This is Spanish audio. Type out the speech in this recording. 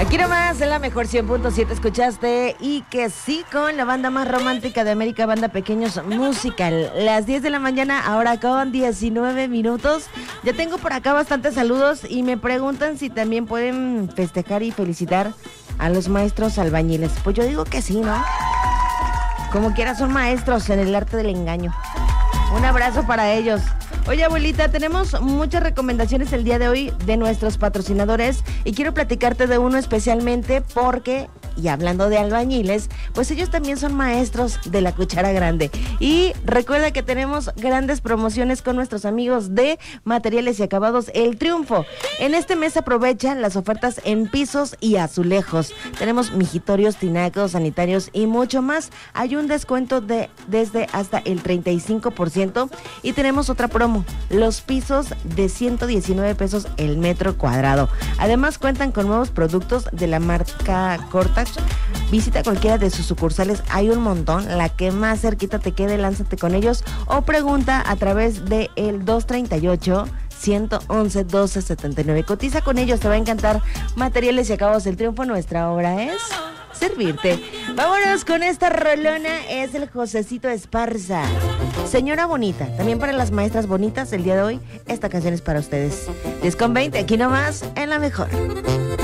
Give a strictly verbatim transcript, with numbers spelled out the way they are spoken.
Aquí nomás en la mejor cien punto siete escuchaste y que sí con la banda más romántica de América, Banda Pequeños Musical. Las diez de la mañana, ahora con diecinueve minutos. Ya tengo por acá bastantes saludos y me preguntan si también pueden festejar y felicitar a los maestros albañiles. Pues yo digo que sí, ¿no? Como quiera son maestros en el arte del engaño. Un abrazo para ellos. Oye, abuelita, tenemos muchas recomendaciones el día de hoy de nuestros patrocinadores y quiero platicarte de uno especialmente porque, y hablando de albañiles, pues ellos también son maestros de la cuchara grande. Y recuerda que tenemos grandes promociones con nuestros amigos de Materiales y Acabados El Triunfo. En este mes aprovechan las ofertas en pisos y azulejos. Tenemos mijitorios, tinacos, sanitarios y mucho más. Hay un descuento de desde hasta el treinta y cinco por ciento y tenemos otra promo. Los pisos de ciento diecinueve pesos el metro cuadrado. Además cuentan con nuevos productos de la marca Cortax. Visita cualquiera de sus sucursales, hay un montón. La que más cerquita te quede, lánzate con ellos o pregunta a través de el dos treinta y ocho, ciento once, doce setenta y nueve. Cotiza con ellos, te va a encantar. Materiales y Acabados del Triunfo, nuestra obra es servirte. Vámonos con esta rolona, es el Josecito Esparza. Señora bonita, también para las maestras bonitas el día de hoy, esta canción es para ustedes. diez con veinte, aquí nomás, en la mejor.